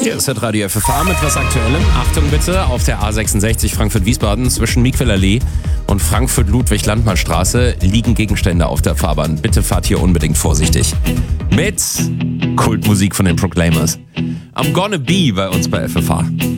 Hier ist Radio FFH mit was Aktuellem. Achtung bitte, auf der A66 Frankfurt-Wiesbaden zwischen Miquelallee und Frankfurt-Ludwig-Landmann-Straße liegen Gegenstände auf der Fahrbahn. Bitte fahrt hier unbedingt vorsichtig. Mit Kultmusik von den Proclaimers. I'm gonna be bei uns bei FFH.